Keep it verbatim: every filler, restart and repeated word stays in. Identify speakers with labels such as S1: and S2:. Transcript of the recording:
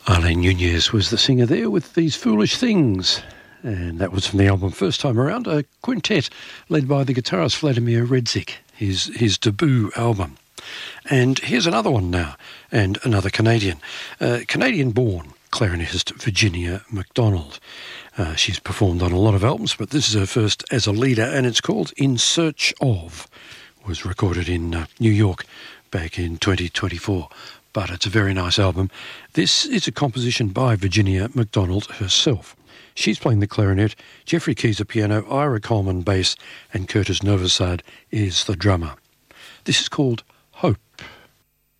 S1: Arlene Nunez was the singer there with These Foolish Things. And that was from the album First Time Around, a quintet led by the guitarist Vladimir Redzik, his, his debut album. And here's another one now, and another Canadian. Uh, Canadian-born clarinetist Virginia McDonald. Uh, she's performed on a lot of albums, but this is her first as a leader, and it's called In Search Of. It was recorded in uh, New York back in twenty twenty-four. But it's a very nice album. This is a composition by Virginia McDonald herself. She's playing the clarinet, Jeffrey Keyser piano, Ira Coleman bass, and Curtis Novosad is the drummer. This is called